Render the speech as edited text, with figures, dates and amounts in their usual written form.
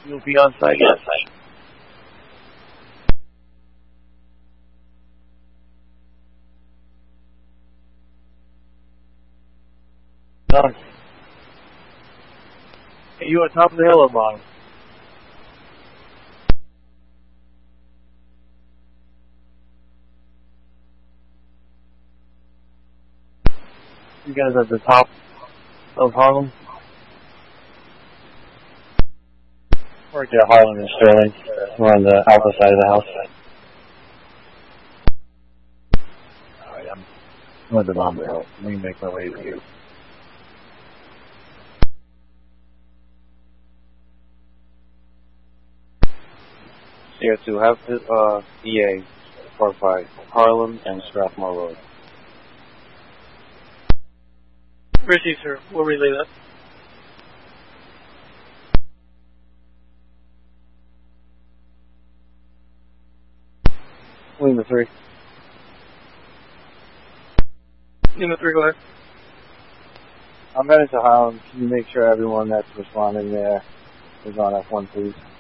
You'll be on site. Yes. Done. Hey, you on top of the hill or bottom? You guys at the top of Harlem? We're at Harlem and Sterling. We're on the alpha side of the house. Alright, I'm at the bottom of the hill. Let me make my way to you. CR2, have the EA by Harlem and Strathmore Road. Received, sir. We'll relay that. Lima 3. Lima 3, go ahead. I'm headed to Harlem. Can you make sure everyone that's responding there is on F1, please?